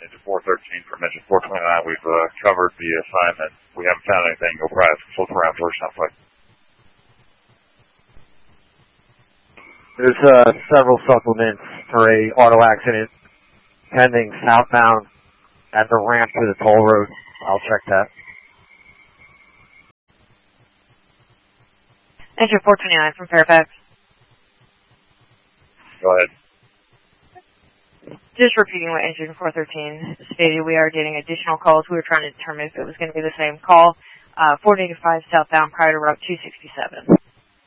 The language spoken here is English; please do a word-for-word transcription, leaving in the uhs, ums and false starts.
Engine four thirteen from Engine four twenty-nine. We've uh, covered the assignment. We haven't found anything. Go price. Full parameters. Sounds like. There's uh, several supplements for a auto accident pending southbound at the ramp to the toll road. I'll check that. Engine four twenty-nine from Fairfax. Go ahead. Just repeating what Engine four thirteen stated, we are getting additional calls. We were trying to determine if it was going to be the same call. Uh, four eighty-five southbound prior to Route two sixty-seven.